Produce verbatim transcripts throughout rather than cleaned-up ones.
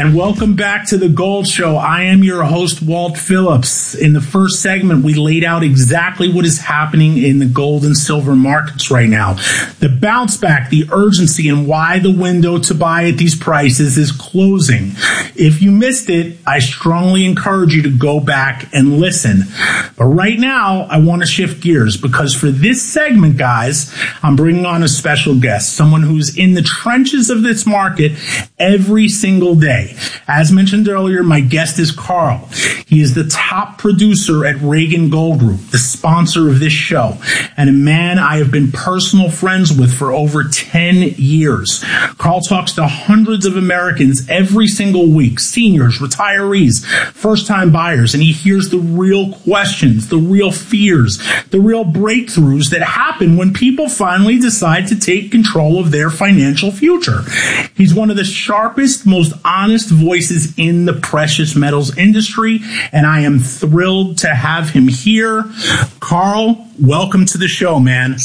and welcome back to the Gold Show. I am your host, Walt Phillips. In the first segment, we laid out exactly what is happening in the gold and silver markets right now. The bounce back, the urgency, and why the window to buy at these prices is closing. If you missed it, I strongly encourage you to go back and listen. But right now, I want to shift gears because for this segment, guys, I'm bringing on a special guest, someone who's in the trenches of this market every single day. As mentioned earlier, my guest is Carl. He is the top producer at Reagan Gold Group, the sponsor of this show, and a man I have been personal friends with for over ten years. Carl talks to hundreds of Americans every single week, seniors, retirees, first-time buyers, and he hears the real questions, the real fears, the real breakthroughs that happen when people finally decide to take control of their financial future. He's one of the sharpest, most honest voices in the precious metals industry, and I am thrilled to have him here. Carl, welcome to the show, man.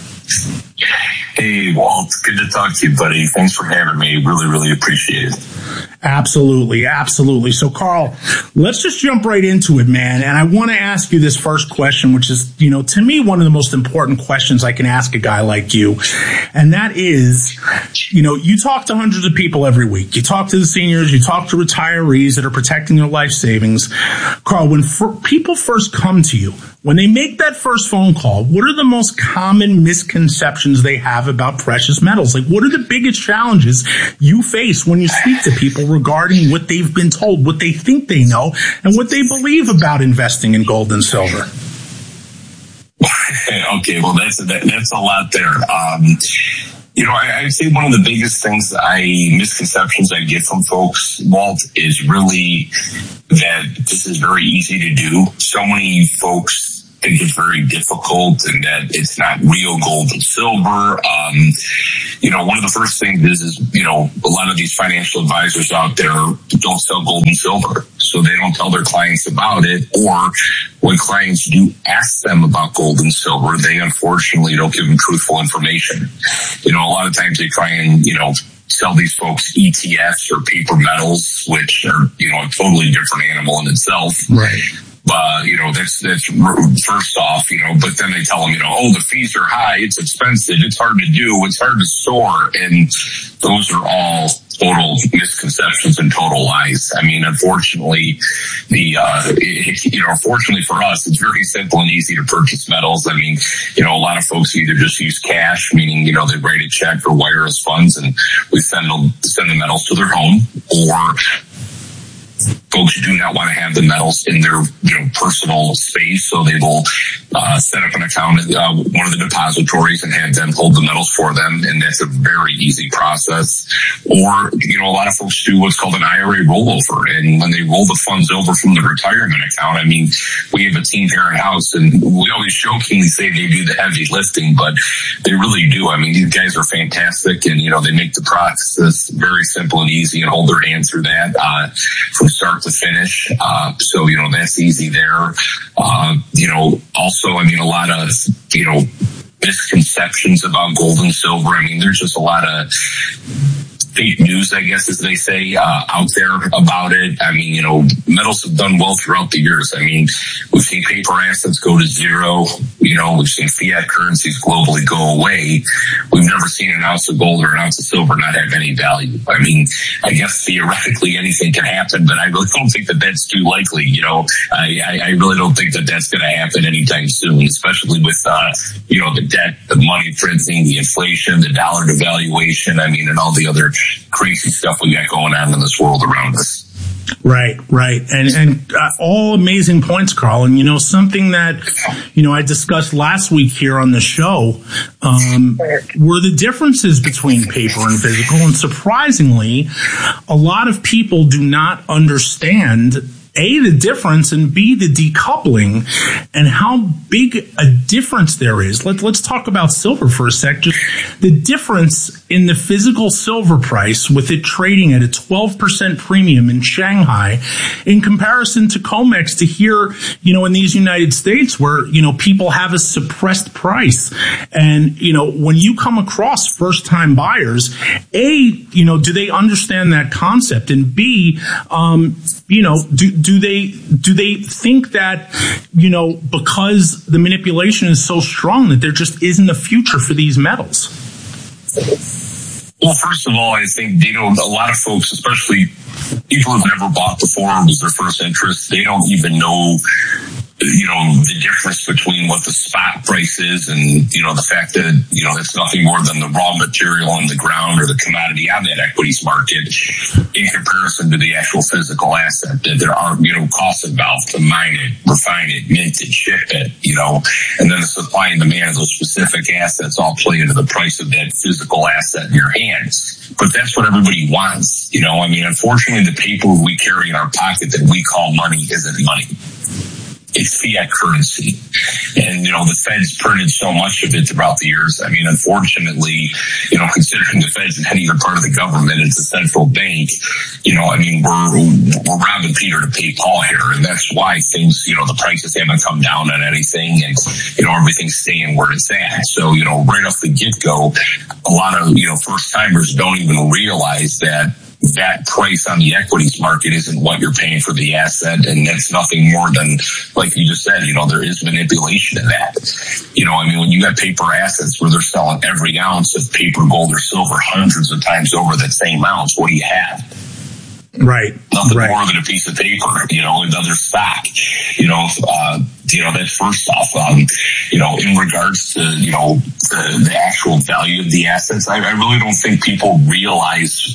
Hey, Walt. Good to talk to you, buddy. Thanks for having me. Really, really appreciate it. Absolutely, absolutely. So, Carl, let's just jump right into it, man. And I want to ask you this first question, which is, you know, to me, one of the most important questions I can ask a guy like you. And that is, you know, you talk to hundreds of people every week. You talk to the seniors, you talk to retirees that are protecting their life savings. Carl, when for, people first come to you, when they make that first phone call, what are the most common misconceptions they have about precious metals? Like, what are the biggest challenges you face when you speak to people regarding what they've been told, what they think they know, and what they believe about investing in gold and silver? Okay, well, that's that, that's a lot there. Um, you know, I, I'd say one of the biggest things I misconceptions I get from folks, Walt, is really that this is very easy to do. So many folks think it's very difficult and that it's not real gold and silver. Um, you know, one of the first things is, is, you know, a lot of these financial advisors out there don't sell gold and silver. So they don't tell their clients about it. Or when clients do ask them about gold and silver, they unfortunately don't give them truthful information. You know, a lot of times they try and, you know, sell these folks E T Fs or paper metals, which are, you know, a totally different animal in itself. Right. Uh, you know, that's, that's first off, you know, but then they tell them, you know, oh, the fees are high, it's expensive, it's hard to do, it's hard to store. And those are all total misconceptions and total lies. I mean, unfortunately, the, uh, it, you know, fortunately for us, it's very simple and easy to purchase metals. I mean, you know, a lot of folks either just use cash, meaning, you know, they write a check or wire us funds and we send them, send the metals to their home, or folks do not want to have the metals in their, you know, personal space, so they will uh, set up an account at uh, one of the depositories and have them hold the metals for them, and that's a very easy process. Or, you know, a lot of folks do what's called an I R A rollover, and when they roll the funds over from the retirement account, I mean, we have a team here in-house, and we always jokingly say they do the heavy lifting, but they really do. I mean, these guys are fantastic, and, you know, they make the process very simple and easy and hold their hand through that uh, from start to finish. Uh, so, you know, that's easy there. Uh, you know, also, I mean, a lot of, you know, misconceptions about gold and silver. I mean, there's just a lot of fake news, I guess, as they say, uh, out there about it. I mean, you know, metals have done well throughout the years. I mean, we've seen paper assets go to zero. You know, we've seen fiat currencies globally go away. We've never seen an ounce of gold or an ounce of silver not have any value. I mean, I guess theoretically anything can happen, but I really don't think that that's too likely. You know, I, I, I really don't think that that's going to happen anytime soon, especially with, uh, you know, the debt, the money printing, the inflation, the dollar devaluation. I mean, and all the other crazy stuff we got going on in this world around us. Right, right. And, and uh, all amazing points, Carl. And, you know, something that, you know, I discussed last week here on the show um, were the differences between paper and physical. And surprisingly, a lot of people do not understand A, the difference, and B, the decoupling, and how big a difference there is. Let, let's talk about silver for a sec. Just the difference in the physical silver price, with it trading at a twelve percent premium in Shanghai in comparison to COMEX to here, you know, in these United States where, you know, people have a suppressed price. And, you know, when you come across first-time buyers, A, you know, do they understand that concept? And B, um, you know, do, do they do they think that, you know, because the manipulation is so strong that there just isn't a future for these metals? Well, first of all, I think they don't, a lot of folks, especially people who've never bought before, it was their first interest, they don't even know, you know, the difference between what the spot price is and, you know, the fact that, you know, it's nothing more than the raw material on the ground or the commodity on that equities market in comparison to the actual physical asset, that there are, you know, costs involved to mine it, refine it, mint it, ship it, you know, and then the supply and demand of those specific assets all play into the price of that physical asset in your hands. But that's what everybody wants. You know, I mean, unfortunately, the paper we carry in our pocket that we call money isn't money. It's fiat currency. And, you know, the Fed's printed so much of it throughout the years. I mean, unfortunately, you know, considering the Fed's not even part of the government, it's a central bank, you know, I mean, we're, we're robbing Peter to pay Paul here. And that's why things, you know, the prices haven't come down on anything and, you know, everything's staying where it's at. So, you know, right off the get-go, a lot of, you know, first-timers don't even realize that that price on the equities market isn't what you're paying for the asset, and that's nothing more than, like you just said, you know, there is manipulation in that. You know, I mean, when you got paper assets where they're selling every ounce of paper, gold, or silver hundreds of times over that same ounce, what do you have? Right. Nothing right. more than a piece of paper, you know, another stock. You know, uh, you know, that's first off. Um, you know, in regards to, you know, the, the actual value of the assets, I, I really don't think people realize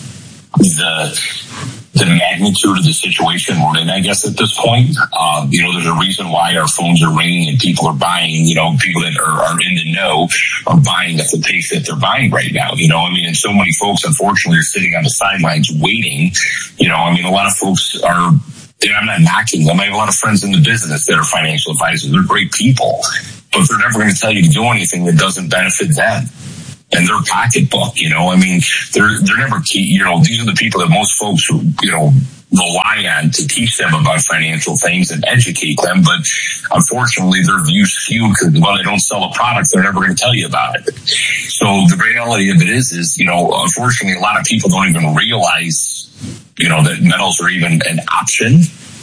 the the magnitude of the situation we're in, I guess, at this point. Um, you know, there's a reason why our phones are ringing and people are buying, you know, people that are, are in the know are buying at the pace that they're buying right now. You know, I mean, and so many folks, unfortunately, are sitting on the sidelines waiting. You know, I mean, a lot of folks are, you know, I'm not knocking them. I have a lot of friends in the business that are financial advisors. They're great people, but they're never going to tell you to do anything that doesn't benefit them and their pocketbook. You know, I mean, they're they're never key. You know, these are the people that most folks, you know, rely on to teach them about financial things and educate them. But unfortunately, their views skew because, well, they don't sell a product, they're never going to tell you about it. So the reality of it is, is, you know, unfortunately, a lot of people don't even realize, you know, that metals are even an option,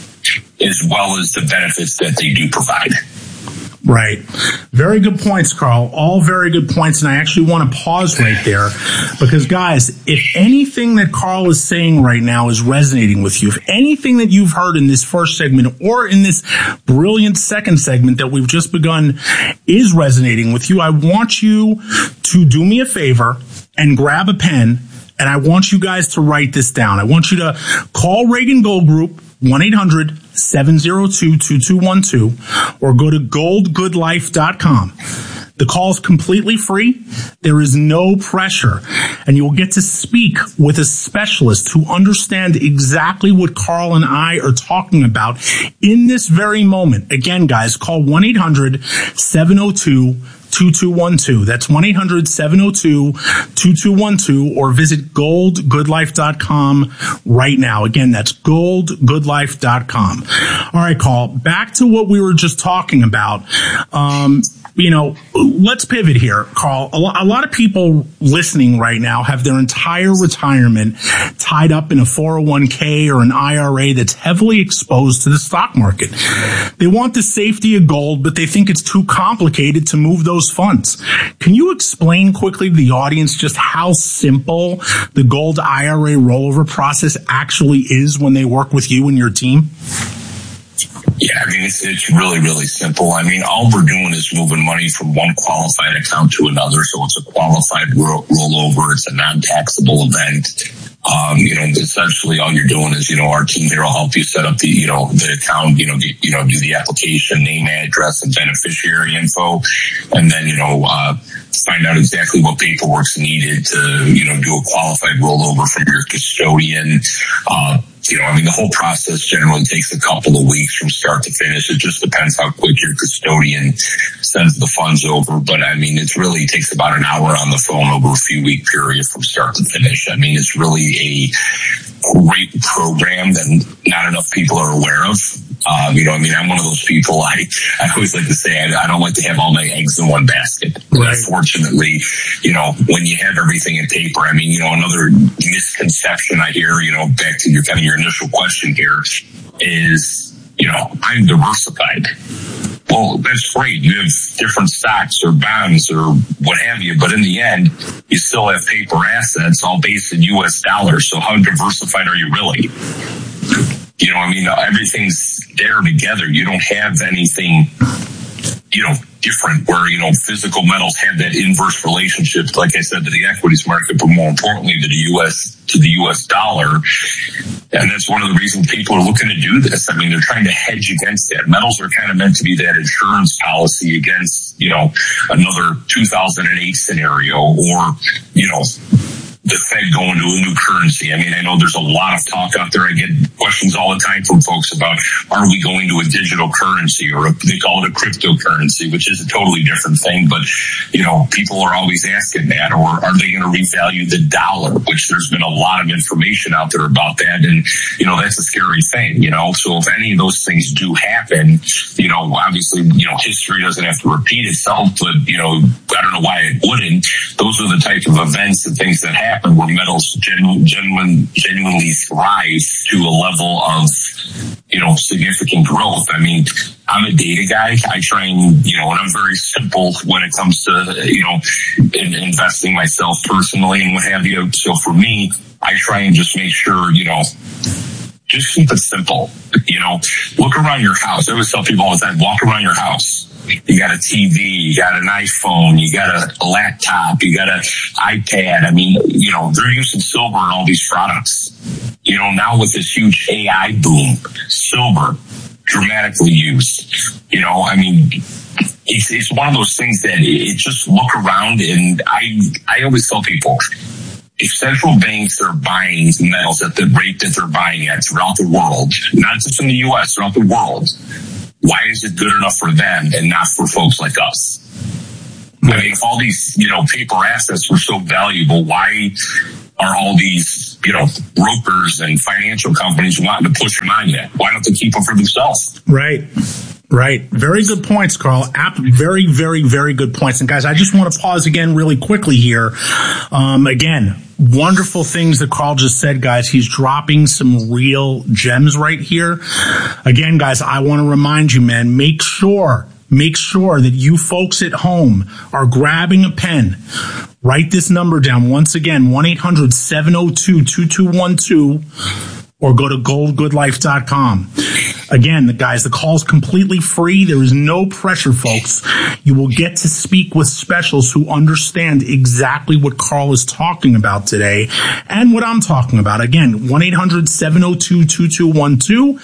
as well as the benefits that they do provide. Right. Very good points, Carl. All very good points. And I actually want to pause right there because, guys, if anything that Carl is saying right now is resonating with you, if anything that you've heard in this first segment or in this brilliant second segment that we've just begun is resonating with you, I want you to do me a favor and grab a pen, and I want you guys to write this down. I want you to call Reagan Gold Group, one eight hundred seven oh two two two one two, or go to gold good life dot com. The call is completely free. There is no pressure, and you will get to speak with a specialist who understands exactly what Carl and I are talking about in this very moment. Again, guys, call one eight hundred seven oh two two two one two. That's one eight hundred seven oh two two two one two, or visit gold good life dot com right now. Again, that's gold good life dot com. All right, Carl, back to what we were just talking about. Um, you know, let's pivot here, Carl. A, lo- a lot of people listening right now have their entire retirement tied up in a four oh one k or an I R A that's heavily exposed to the stock market. They want the safety of gold, but they think it's too complicated to move those funds. Can you explain quickly to the audience just how simple the gold I R A rollover process actually is when they work with you and your team? Yeah, I mean, it's, it's really, really simple. I mean, all we're doing is moving money from one qualified account to another. So it's a qualified roll- rollover. It's a non-taxable event. Um, you know, essentially all you're doing is, you know, our team here will help you set up the, you know, the account, you know, do, you know, do the application, name, address, and beneficiary info. And then, you know, uh, find out exactly what paperwork's needed to, you know, do a qualified rollover from your custodian. Uh, you know, I mean, the whole process generally takes a couple of weeks from start to finish. It just depends how quick your custodian sends the funds over. But I mean, it really takes about an hour on the phone over a few week period from start to finish. I mean, it's really a great program that not enough people are aware of. Um, you know, I mean, I'm one of those people, I, I always like to say, I, I don't like to have all my eggs in one basket. Right. Unfortunately, you know, when you have everything in paper, I mean, you know, another misconception I hear, you know, back to your kind of your initial question here is, you know, I'm diversified. Well, that's great. You have different stocks or bonds or what have you, but in the end, you still have paper assets all based in U S dollars. So how diversified are you really? You know, I mean, everything's there together. You don't have anything, you know, different where, you know, physical metals have that inverse relationship, like I said, to the equities market, but more importantly to the U S, to the U S dollar. And that's one of the reasons people are looking to do this. I mean, they're trying to hedge against that. Metals are kind of meant to be that insurance policy against, you know, another two thousand eight scenario or, you know, the Fed going to a new currency. I mean, I know there's a lot of talk out there. I get questions all the time from folks about, are we going to a digital currency, or a, they call it a cryptocurrency, which is a totally different thing. But, you know, people are always asking that, or are they going to revalue the dollar, which there's been a lot of information out there about that. And, you know, that's a scary thing, you know, so if any of those things do happen, you know, obviously, you know, history doesn't have to repeat itself, but, you know, I don't know why it wouldn't. Those are the type of events and things that happen where metals genu- genuine, genuinely thrive to a level of, you know, significant growth. I mean, I'm a data guy. I try and, you know, and I'm very simple when it comes to, you know, in, investing myself personally and what have you. So for me, I try and just make sure, you know, just keep it simple. You know, look around your house. I always tell people all the time, walk around your house. You got a T V, you got an iPhone, you got a, a laptop, you got an iPad. I mean, you know, they're using silver in all these products. You know, now with this huge A I boom, silver dramatically used. You know, I mean, it's, it's one of those things that it just look around, and I, I always tell people, if central banks are buying metals at the rate that they're buying at throughout the world, not just in the U S, throughout the world, why is it good enough for them and not for folks like us? I mean, if all these, you know, paper assets were so valuable, why are all these, you know, brokers and financial companies wanting to push them on you? Why don't they keep them for themselves? Right. Right. Very good points, Carl. App, very, very, very good points. And guys, I just want to pause again really quickly here. Um, again, wonderful things that Carl just said, guys. He's dropping some real gems right here. Again, guys, I want to remind you, man, make sure, make sure that you folks at home are grabbing a pen. Write this number down. Once again, one eight hundred seven oh two two two one two. Or go to gold good life dot com. Again, the guys, the call is completely free. There is no pressure, folks. You will get to speak with specialists who understand exactly what Carl is talking about today and what I'm talking about. Again, one eight hundred seven oh two two two one two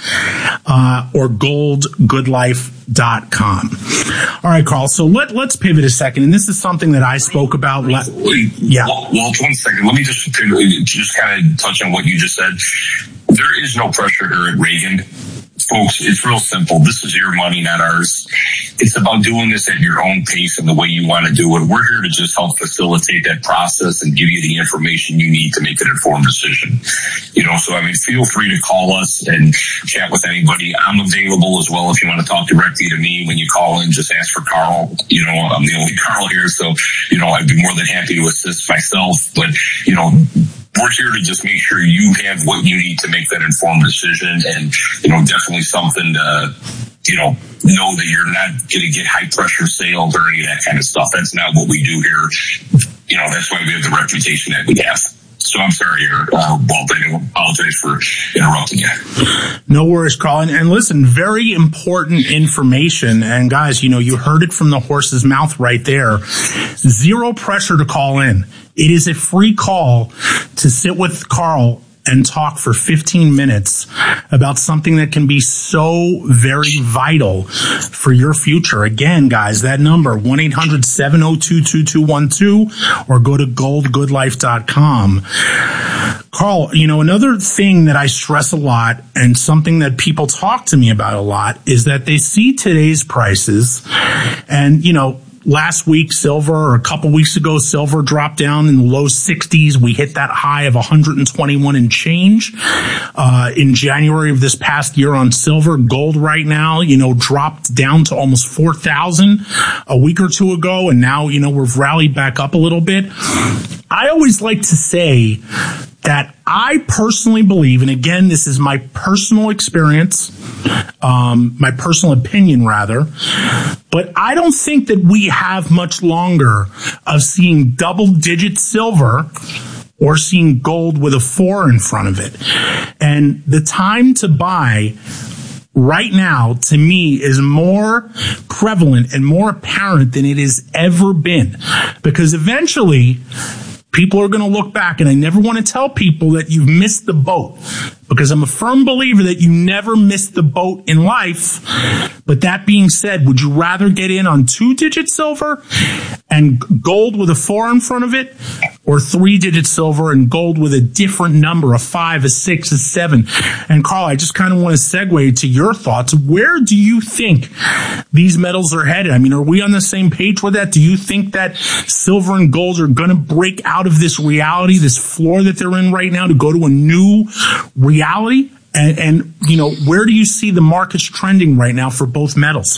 uh, or gold good life dot com. All right, Carl. So let, let's pivot a second. And this is something that I spoke about. Le- yeah. Well, well, one second. Let me just, just kind of touch on what you just said. There is no pressure here at Reagan. Folks, it's real simple. This is your money, not ours. It's about doing this at your own pace and the way you want to do it. We're here to just help facilitate that process and give you the information you need to make an informed decision. You know, so I mean, feel free to call us and chat with anybody. I'm available as well if you want to talk directly to me. When you call in, just ask for Carl. You know, I'm the only Carl here, so, you know, I'd be more than happy to assist myself. But, you know, we're here to just make sure you have what you need to make that informed decision, and, you know, definitely something to, you know, know that you're not going to get high pressure sales or any of that kind of stuff. That's not what we do here. You know, that's why we have the reputation that we have. So I'm sorry here, uh, Walt. I apologize for interrupting you. No worries, Carl. And, and listen, very important information. And guys, you know, you heard it from the horse's mouth right there. Zero pressure to call in. It is a free call to sit with Carl and talk for fifteen minutes about something that can be so very vital for your future. Again, guys, that number, one eight hundred seven oh two two two one two, or go to gold good life dot com. Carl, you know, another thing that I stress a lot and something that people talk to me about a lot is that they see today's prices and, you know, last week, silver, or a couple weeks ago, silver dropped down in the low sixties. We hit that high of one hundred twenty-one and change uh, in January of this past year on silver. Gold right now, you know, dropped down to almost four thousand a week or two ago, and now, you know, we've rallied back up a little bit. I always like to say that I personally believe, and again, this is my personal experience, um, my personal opinion rather, but I don't think that we have much longer of seeing double-digit silver or seeing gold with a four in front of it. And the time to buy right now, to me, is more prevalent and more apparent than it has ever been. Because eventually, people are going to look back, and I never want to tell people that you've missed the boat, because I'm a firm believer that you never miss the boat in life. But that being said, would you rather get in on two-digit silver and gold with a four in front of it, or three-digit silver and gold with a different number, a five, a six, a seven? And Carl, I just kind of want to segue to your thoughts. Where do you think these metals are headed? I mean, are we on the same page with that? Do you think that silver and gold are going to break out of this reality, this floor that they're in right now, to go to a new reality? And, and, you know, where do you see the markets trending right now for both metals?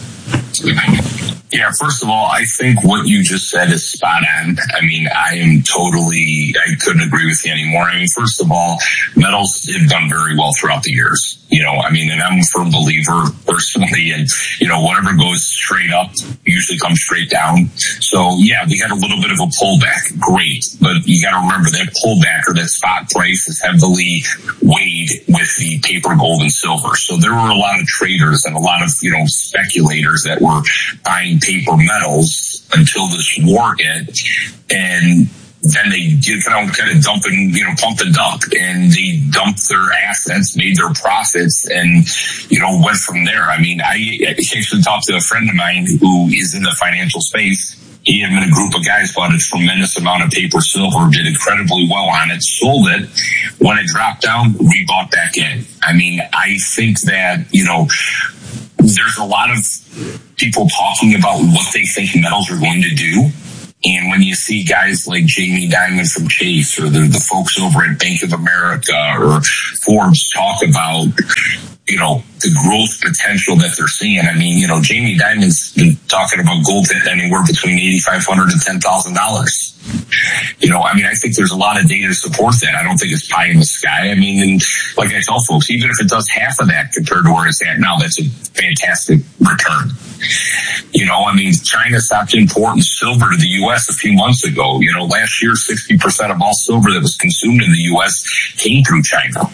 Yeah, first of all, I think what you just said is spot on. I mean, I am totally, I couldn't agree with you anymore. I mean, first of all, metals have done very well throughout the years. You know, I mean, and I'm a firm believer personally, and, you know, whatever goes straight up usually comes straight down. So, yeah, we had a little bit of a pullback. Great. But you got to remember that pullback, or that spot price, is heavily weighed with the paper gold and silver. So there were a lot of traders and a lot of, you know, speculators that were buying paper metals until this war hit, and then they did kind of, kind of dump and, you know, pump and dump, and they dumped their assets, made their profits, and, you know, went from there. I mean, I actually talked to a friend of mine who is in the financial space. He and a group of guys bought a tremendous amount of paper silver, did incredibly well on it, sold it. When it dropped down, rebought back in. I mean, I think that, you know, there's a lot of people talking about what they think metals are going to do. And when you see guys like Jamie Dimon from Chase, or the, the folks over at Bank of America or Forbes talk about, you know, the growth potential that they're seeing. I mean, you know, Jamie Dimon's been talking about gold at anywhere between eighty-five hundred dollars and ten thousand dollars. You know, I mean, I think there's a lot of data to support that. I don't think it's pie in the sky. I mean, and like I tell folks, even if it does half of that compared to where it's at now, that's a fantastic return. You know, I mean, China stopped importing silver to the U S a few months ago. You know, last year, sixty percent of all silver that was consumed in the U S came through China.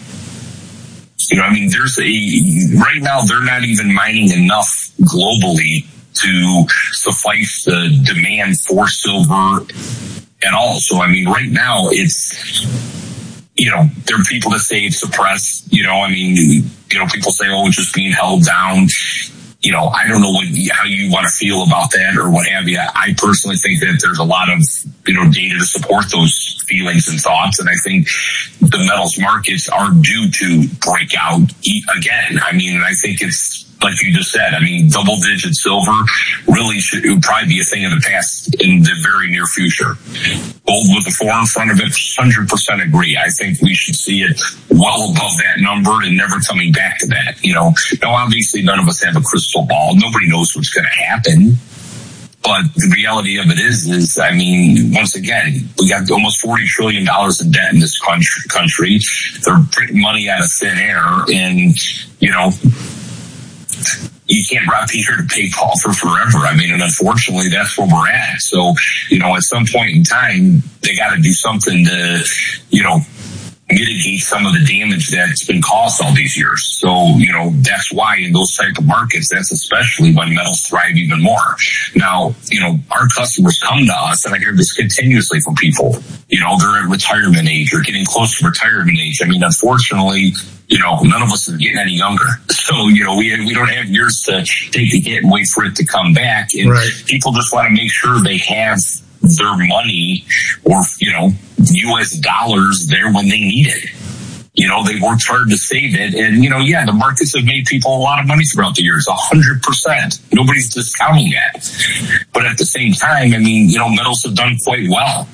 You know, I mean, there's a, right now, they're not even mining enough globally to suffice the demand for silver at all. So, I mean, right now, it's, you know, there are people that say it's suppressed. You know, I mean, you know, people say, oh, it's just being held down. You know, I don't know what, how you want to feel about that or what have you. I personally think that there's a lot of, you know, data to support those feelings and thoughts. And I think the metals markets are due to break out again. I mean, I think it's, like you just said, I mean, double digit silver really should, it would probably be a thing of the past in the very near future. Gold with a four in front of it, one hundred percent agree. I think we should see it well above that number and never coming back to that. You know, now obviously none of us have a crystal ball. Nobody knows what's going to happen. But the reality of it is, is, I mean, once again, we got almost forty trillion dollars in debt in this country. country. They're printing money out of thin air, and, you know, you can't rob Peter to pay Paul for forever. I mean, and unfortunately, that's where we're at. So, you know, at some point in time, they got to do something to, you know, mitigate some of the damage that's been caused all these years. So, you know, that's why in those type of markets, that's especially when metals thrive even more. Now, you know, our customers come to us, and I hear this continuously from people. You know, they're at retirement age or getting close to retirement age. I mean, unfortunately, you know, none of us is getting any younger. So, you know, we we don't have years to take the hit and wait for it to come back. And right. People just want to make sure they have their money or, you know, U S dollars there when they need it. You know, they worked hard to save it. And, you know, yeah, the markets have made people a lot of money throughout the years, one hundred percent. Nobody's discounting that. But at the same time, I mean, you know, metals have done quite well.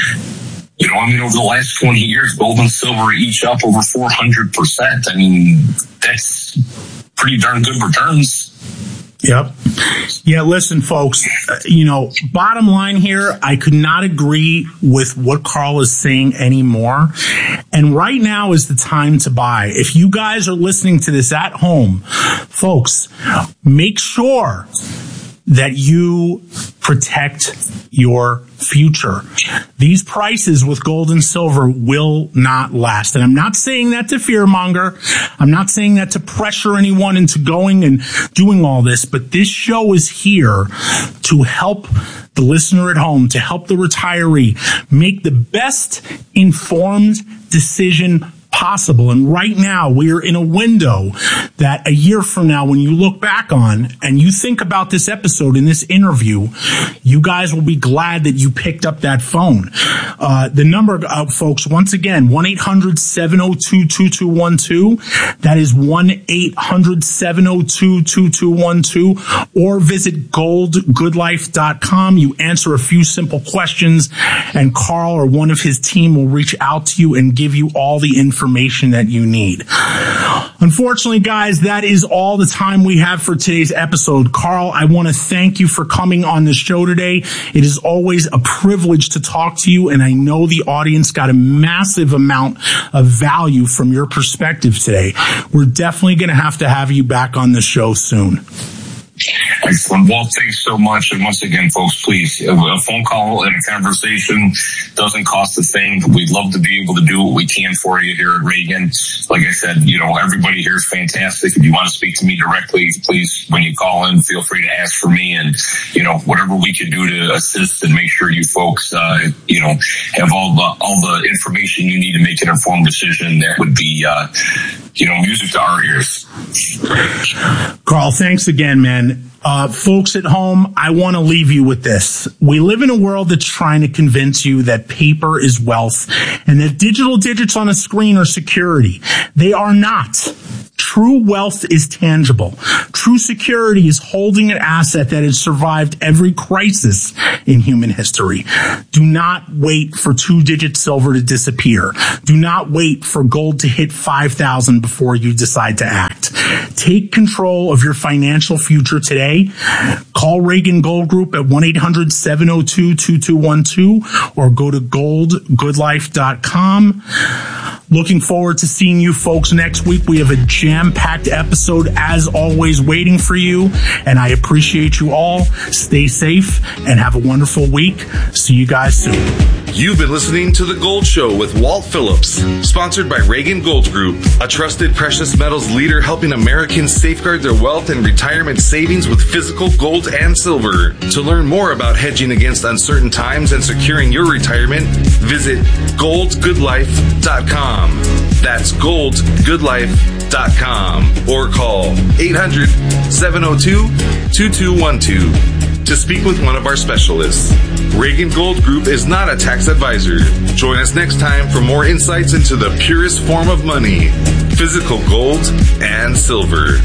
You know, I mean, over the last twenty years, gold and silver each up over four hundred percent. I mean, that's pretty darn good returns. Yep. Yeah, listen, folks, uh, you know, bottom line here, I could not agree with what Carl is saying anymore. And right now is the time to buy. If you guys are listening to this at home, folks, make sure that you protect your future. These prices with gold and silver will not last. And I'm not saying that to fearmonger. I'm not saying that to pressure anyone into going and doing all this, but this show is here to help the listener at home, to help the retiree make the best informed decision possible. And right now we're in a window that a year from now, when you look back on and you think about this episode and this interview, you guys will be glad that you picked up that phone. Uh, the number, uh, folks, once again, one eight hundred seven oh two two two one two. That is one eight hundred seven oh two two two one two, or visit gold good life dot com. You answer a few simple questions and Carl or one of his team will reach out to you and give you all the information information that you need. Unfortunately, guys, that is all the time we have for today's episode. Carl, I want to thank you for coming on the show today. It is always a privilege to talk to you, and I know the audience got a massive amount of value from your perspective today. We're definitely going to have to have you back on the show soon. Excellent. Well, thanks so much. And once again, folks, please, a phone call and a conversation doesn't cost a thing. We'd love to be able to do what we can for you here at Reagan. Like I said, you know, everybody here is fantastic. If you want to speak to me directly, please, when you call in, feel free to ask for me. And, you know, whatever we can do to assist and make sure you folks, uh, you know, have all the, all the information you need to make an informed decision, that would be, uh, you know, music to our ears. Carl, thanks again, man. Uh, folks at home, I want to leave you with this. We live in a world that's trying to convince you that paper is wealth and that digital digits on a screen are security. They are not. True wealth is tangible. True security is holding an asset that has survived every crisis in human history. Do not wait for two-digit silver to disappear. Do not wait for gold to hit five thousand before you decide to act. Take control of your financial future today. Call Reagan Gold Group at one eight hundred seven oh two two two one two or go to gold good life dot com. Looking forward to seeing you folks next week. We have a jam-packed episode, as always, waiting for you, and I appreciate you all. Stay safe and have a wonderful week. See you guys soon. You've been listening to The Gold Show with Walt Phillips, sponsored by Reagan Gold Group, a trusted precious metals leader helping Americans safeguard their wealth and retirement savings with physical gold and silver. To learn more about hedging against uncertain times and securing your retirement, visit gold good life dot com. That's gold good life dot com or call eight hundred seven oh two two two one two to speak with one of our specialists. Reagan Gold Group is not a tax advisor. Join us next time for more insights into the purest form of money, physical gold and silver.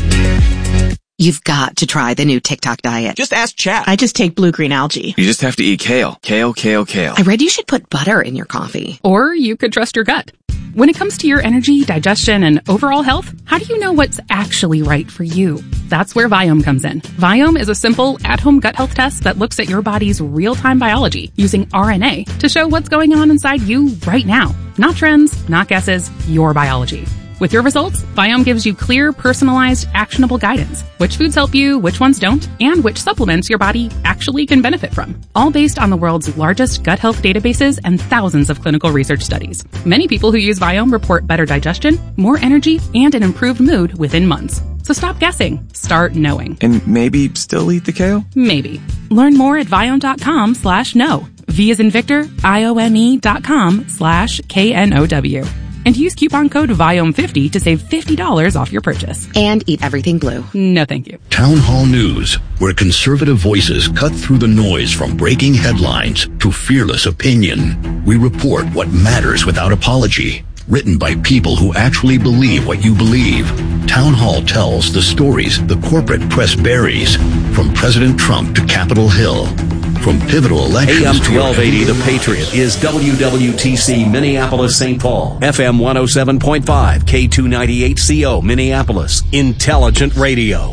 You've got to try the new TikTok diet. Just ask Chat. I just take blue-green algae. You just have to eat kale. Kale, kale, kale. I read you should put butter in your coffee. Or you could trust your gut. When it comes to your energy, digestion, and overall health, how do you know what's actually right for you? That's where Viome comes in. Viome is a simple, at-home gut health test that looks at your body's real-time biology using R N A to show what's going on inside you right now. Not trends, not guesses, your biology. With your results, Viome gives you clear, personalized, actionable guidance. Which foods help you, which ones don't, and which supplements your body actually can benefit from. All based on the world's largest gut health databases and thousands of clinical research studies. Many people who use Viome report better digestion, more energy, and an improved mood within months. So stop guessing. Start knowing. And maybe still eat the kale? Maybe. Learn more at viome.com slash no. V as in Victor, I O M E dot com slash K N O W. And use coupon code Viome fifty to save fifty dollars off your purchase. And eat everything blue. No, thank you. Town Hall News, where conservative voices cut through the noise from breaking headlines to fearless opinion. We report what matters without apology. Written by people who actually believe what you believe. Town Hall tells the stories the corporate press buries, from President Trump to Capitol Hill. From pivotal elections A M to twelve eighty The Patriot is W W T C Minneapolis Saint Paul. F M one oh seven point five, K two ninety-eight C O Minneapolis. Intelligent Radio.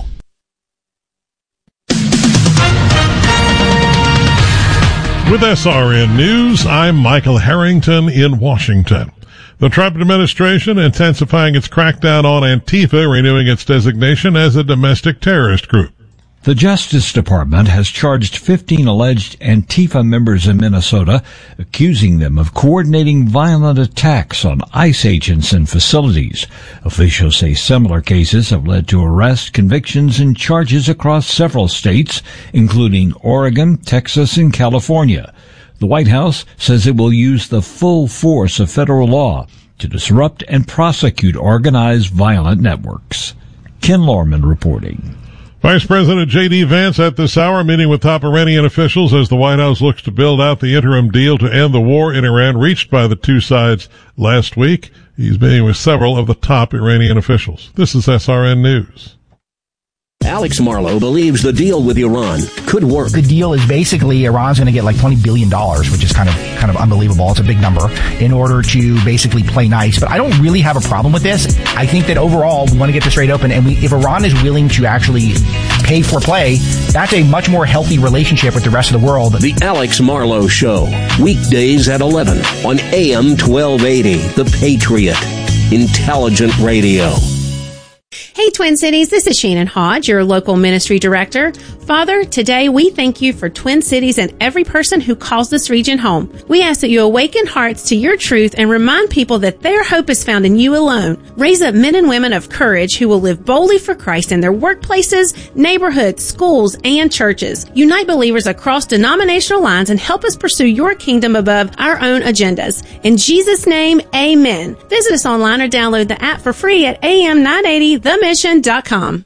With S R N News, I'm Michael Harrington in Washington. The Trump administration intensifying its crackdown on Antifa, renewing its designation as a domestic terrorist group. The Justice Department has charged fifteen alleged Antifa members in Minnesota, accusing them of coordinating violent attacks on ICE agents and facilities. Officials say similar cases have led to arrests, convictions, and charges across several states, including Oregon, Texas, and California. The White House says it will use the full force of federal law to disrupt and prosecute organized violent networks. Ken Lorman reporting. Vice President J D. Vance at this hour meeting with top Iranian officials as the White House looks to build out the interim deal to end the war in Iran reached by the two sides last week. He's meeting with several of the top Iranian officials. This is S R N News. Alex Marlowe believes the deal with Iran could work. The deal is basically Iran's going to get like twenty billion dollars, which is kind of kind of unbelievable. It's a big number in order to basically play nice. But I don't really have a problem with this. I think that overall we want to get this trade open, and we, if Iran is willing to actually pay for play, that's a much more healthy relationship with the rest of the world. The Alex Marlowe Show, weekdays at eleven on A M twelve eighty, The Patriot, Intelligent Radio. Hey, Twin Cities, this is Shannon Hodge, your local ministry director. Father, today we thank you for Twin Cities and every person who calls this region home. We ask that you awaken hearts to your truth and remind people that their hope is found in you alone. Raise up men and women of courage who will live boldly for Christ in their workplaces, neighborhoods, schools, and churches. Unite believers across denominational lines and help us pursue your kingdom above our own agendas. In Jesus' name, amen. Visit us online or download the app for free at A M nine eighty the mission dot com.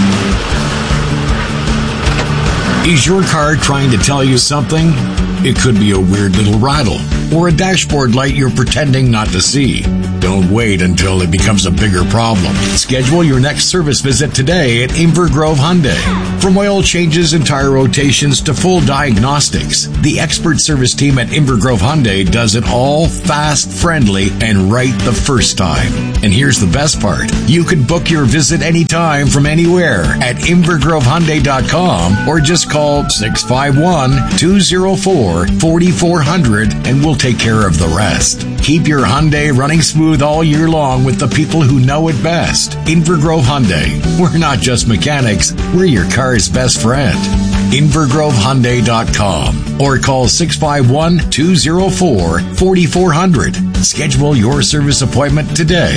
Is your car trying to tell you something? It could be a weird little rattle or a dashboard light you're pretending not to see. Don't wait until it becomes a bigger problem. Schedule your next service visit today at Inver Grove Hyundai. From oil changes and tire rotations to full diagnostics, the expert service team at Inver Grove Hyundai does it all fast, friendly, and right the first time. And here's the best part. You can book your visit anytime from anywhere at inver grove hyundai dot com or just call six five one, two oh four, four four zero zero and we'll take care of the rest. Keep your Hyundai running smooth all year long with the people who know it best. Inver Grove Hyundai. We're not just mechanics, we're your car's best friend. inver grove hyundai dot com or call six five one, two oh four, four four zero zero. Schedule your service appointment today.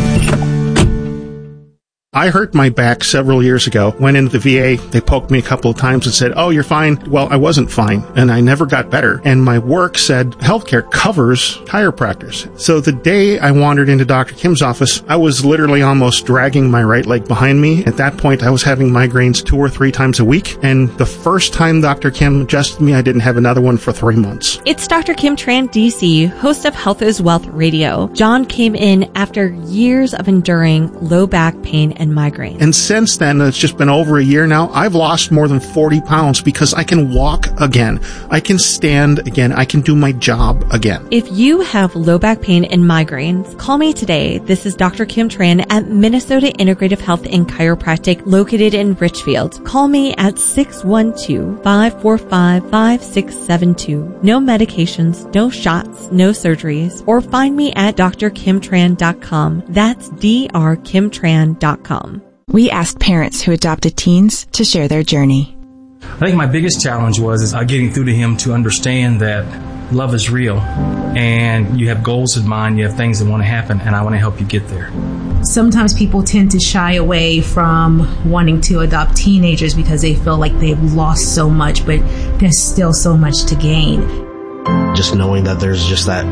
I hurt my back several years ago, went into the V A, they poked me a couple of times and said, oh, you're fine. Well, I wasn't fine, and I never got better. And my work said healthcare covers chiropractors. So the day I wandered into Doctor Kim's office, I was literally almost dragging my right leg behind me. At that point, I was having migraines two or three times a week, and the first time Doctor Kim adjusted me, I didn't have another one for three months. It's Doctor Kim Tran, D C, host of Health is Wealth Radio. John came in after years of enduring low back pain and migraine. And since then, it's just been over a year now, I've lost more than forty pounds because I can walk again. I can stand again. I can do my job again. If you have low back pain and migraines, call me today. This is Doctor Kim Tran at Minnesota Integrative Health and Chiropractic located in Richfield. Call me at six one two, five four five, five six seven two. No medications, no shots, no surgeries. Or find me at d r kim tran dot com. That's d r kim tran dot com. We asked parents who adopted teens to share their journey. I think my biggest challenge was is, uh, getting through to him to understand that love is real and you have goals in mind, you have things that want to happen, and I want to help you get there. Sometimes people tend to shy away from wanting to adopt teenagers because they feel like they've lost so much, but there's still so much to gain. Just knowing that there's just that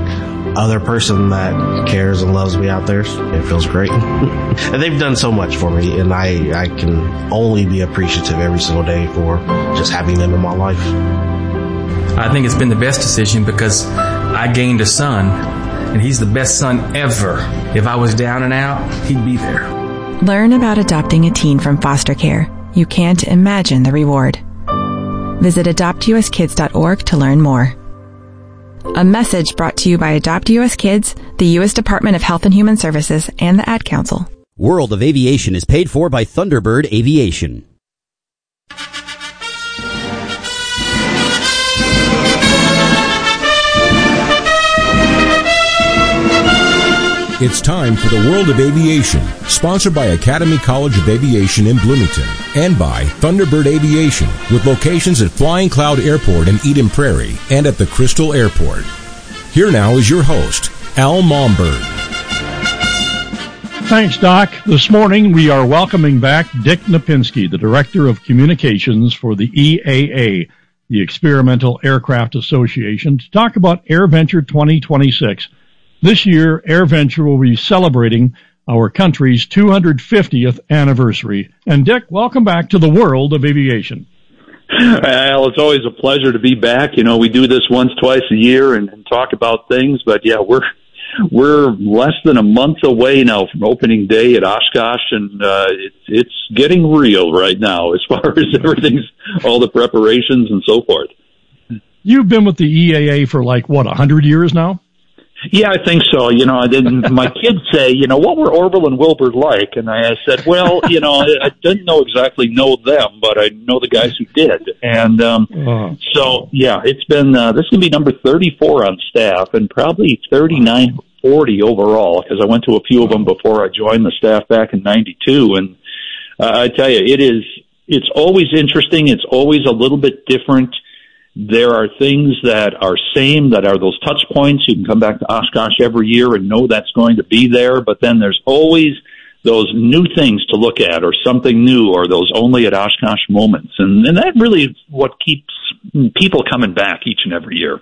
other person that cares and loves me out there, it feels great. And they've done so much for me, and I, I can only be appreciative every single day for just having them in my life. I think it's been the best decision because I gained a son, and he's the best son ever. If I was down and out, he'd be there. Learn about adopting a teen from foster care. You can't imagine the reward. Visit adopt u s kids dot org to learn more. A message brought to you by Adopt U S Kids, the U S Department of Health and Human Services, and the Ad Council. World of Aviation is paid for by Thunderbird Aviation. It's time for the World of Aviation, sponsored by Academy College of Aviation in Bloomington and by Thunderbird Aviation, with locations at Flying Cloud Airport in Eden Prairie and at the Crystal Airport. Here now is your host, Al Momberg. Thanks, Doc. This morning we are welcoming back Dick Napinski, the Director of Communications for the E A A, the Experimental Aircraft Association, to talk about AirVenture twenty twenty-six. This year, AirVenture will be celebrating our country's two hundred fiftieth anniversary. And Dick, welcome back to the World of Aviation. Al, it's always a pleasure to be back. You know, we do this once, twice a year and, and talk about things, but yeah, we're we're less than a month away now from opening day at Oshkosh, and uh, it's it's getting real right now as far as everything's, all the preparations and so forth. You've been with the E A A for like, what, one hundred years now? Yeah, I think so. You know, I didn't, my kids say, you know, what were Orville and Wilbur like? And I said, well, you know, I, I didn't know exactly know them, but I know the guys who did. And um, oh. so, yeah, it's been, uh, this is going to be number thirty-four on staff and probably thirty-nine, forty overall, because I went to a few of them before I joined the staff back in ninety-two. And uh, I tell you, it is, it's always interesting. It's always a little bit different. There are things that are same, that are those touch points. You can come back to Oshkosh every year and know that's going to be there, but then there's always those new things to look at or something new or those only at Oshkosh moments. And, and that really is what keeps people coming back each and every year.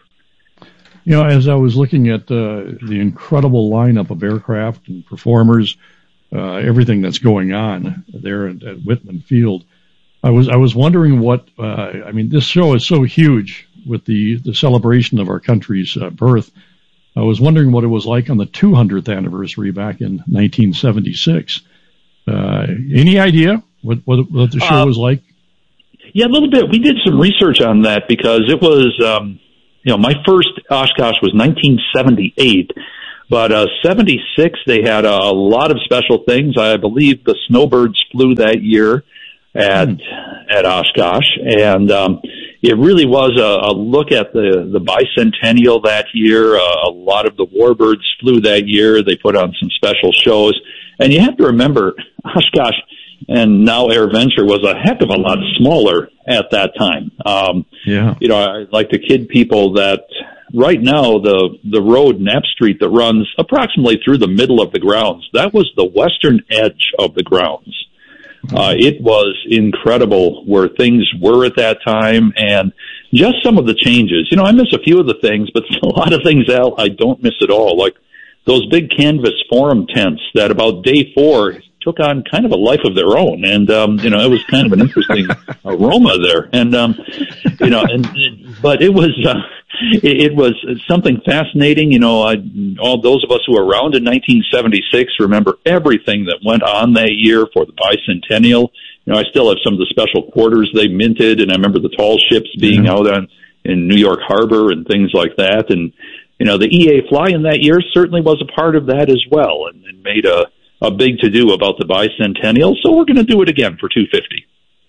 You know, as I was looking at uh, the incredible lineup of aircraft and performers, uh, everything that's going on there at, at Whitman Field, I was I was wondering what uh, I mean. This show is so huge with the, the celebration of our country's uh, birth. I was wondering what it was like on the two hundredth anniversary back in nineteen seventy-six. Uh, any idea what, what what the show uh, was like? Yeah, a little bit. We did some research on that because it was, um, you know, my first Oshkosh was nineteen seventy-eight. But uh, seventy-six, they had a, a lot of special things. I believe the Snowbirds flew that year at at Oshkosh, and um, it really was a, a look at the, the bicentennial that year. Uh, a lot of the Warbirds flew that year. They put on some special shows. And you have to remember, Oshkosh and now AirVenture was a heck of a lot smaller at that time. Um, yeah. You know, I like to kid people that right now the, the road, Knapp Street, that runs approximately through the middle of the grounds, that was the western edge of the grounds. Uh, it was incredible where things were at that time and just some of the changes. You know, I miss a few of the things, but a lot of things, Al, I don't miss at all. Like those big canvas forum tents that about day four took on kind of a life of their own. And, um, you know, it was kind of an interesting aroma there. And, um, you know, and, but it was, uh, it, it was something fascinating. You know, I, all those of us who were around in nineteen seventy-six remember everything that went on that year for the bicentennial. You know, I still have some of the special quarters they minted, and I remember the tall ships being mm-hmm. out on, in New York Harbor and things like that. And, you know, the E A Fly-In that year certainly was a part of that as well, and, and made a, a big to-do about the bicentennial, so we're going to do it again for two fifty.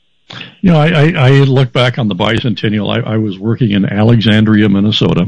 You know, I, I, I look back on the bicentennial. I, I was working in Alexandria, Minnesota,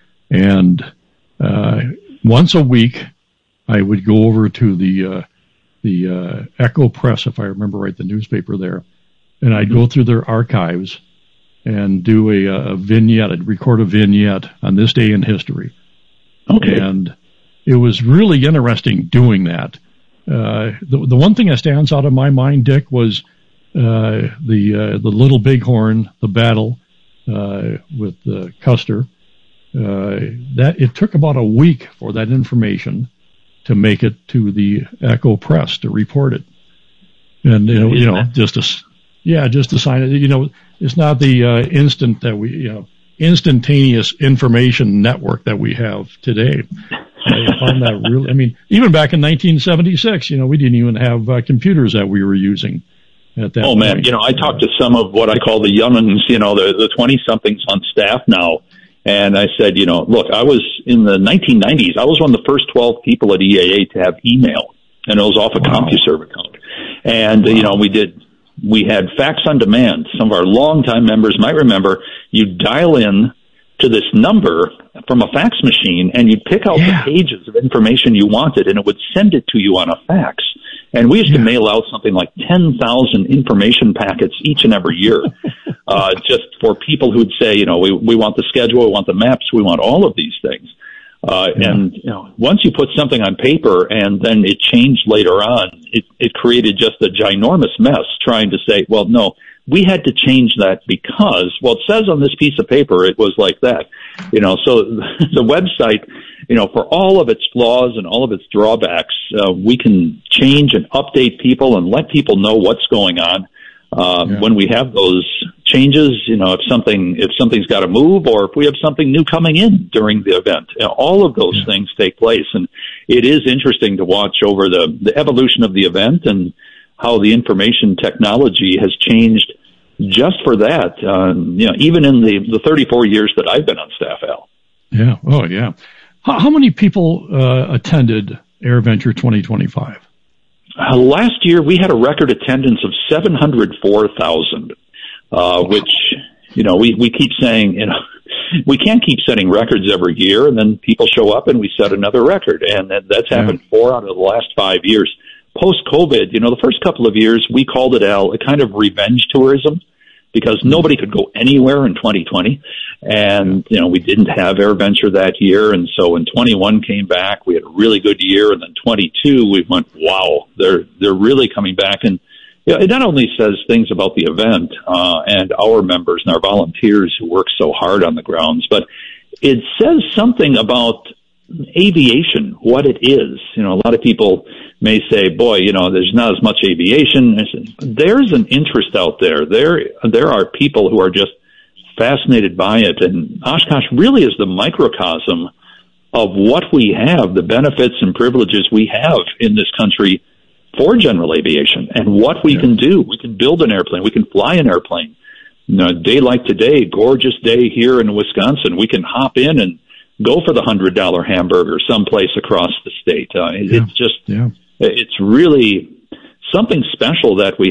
and uh, once a week I would go over to the uh, the uh, Echo Press, if I remember right, the newspaper there, and I'd go through their archives and do a, a vignette. I'd record a vignette on this day in history. Okay. And it was really interesting doing that. Uh, the, the one thing that stands out of my mind, Dick, was uh, the uh, the Little Bighorn, the battle uh, with uh, Custer, uh, that it took about a week for that information to make it to the Echo Press to report it. And, you know, you know, just to, yeah, just to sign it, you know, it's not the uh, instant that we, you know, instantaneous information network that we have today. I found that really, I mean, even back in nineteen seventy-six, you know, we didn't even have uh, computers that we were using at that Oh, point. man, you know, I talked to some of what I call the young'uns, you know, the, the twenty-somethings on staff now, and I said, you know, look, I was in the nineteen nineties, I was one of the first twelve people at E A A to have email, and it was off a wow. CompuServe account. And, wow. you know, we did, we had fax on demand. Some of our longtime members might remember you dial in to this number from a fax machine, and you'd pick out yeah. the pages of information you wanted, and it would send it to you on a fax. And we used yeah. to mail out something like ten thousand information packets each and every year, uh, just for people who'd say, you know, we, we want the schedule, we want the maps, we want all of these things. Uh, yeah. And, you know, once you put something on paper and then it changed later on, it, it created just a ginormous mess trying to say, well, no, we had to change that because, well, it says on this piece of paper it was like that. You know, so the website, you know, for all of its flaws and all of its drawbacks, uh, we can change and update people and let people know what's going on. Uh, yeah. When we have those changes, you know, if something, if something's got to move or if we have something new coming in during the event, you know, all of those yeah. things take place. And it is interesting to watch over the, the evolution of the event and how the information technology has changed just for that. Um, you know, even in the, the thirty-four years that I've been on staff, Al. Yeah. Oh, yeah. How, how many people uh, attended AirVenture twenty twenty-five? Uh, last year, we had a record attendance of seven hundred four thousand, uh, which, you know, we, we keep saying, you know, we can't keep setting records every year, and then people show up and we set another record. And that, that's happened yeah. four out of the last five years. Post-COVID, you know, the first couple of years, we called it, Al, a kind of revenge tourism because nobody could go anywhere in twenty twenty. And, you know, we didn't have AirVenture that year. And so when twenty-one came back, we had a really good year. And then twenty-two, we went, wow, they're, they're really coming back. And, you know, it not only says things about the event, uh, and our members and our volunteers who work so hard on the grounds, but it says something about aviation, what it is. You know, a lot of people may say, boy, you know, there's not as much aviation. There's an interest out there. There, there are people who are just fascinated by it. And Oshkosh really is the microcosm of what we have, the benefits and privileges we have in this country for general aviation and what we yeah. can do. We can build an airplane. We can fly an airplane. You know, a day like today, gorgeous day here in Wisconsin, we can hop in and go for the one hundred dollar hamburger someplace across the state. Uh, yeah. It's just, yeah. it's really something special that we